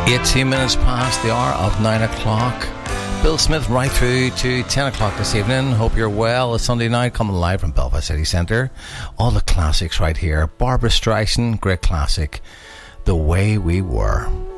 18 minutes past the hour of 9 o'clock. Bill Smith right through to 10 o'clock this evening. Hope you're well. It's Sunday night, coming live from Belfast City Centre. All the classics right here. Barbra Streisand, great classic. The Way We Were.